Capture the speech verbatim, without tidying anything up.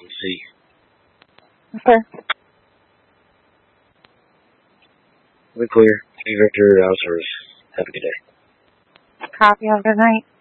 We'll see. Okay. We're clear. Three Victor, out of service. Have a good day. Copy. Have a good night.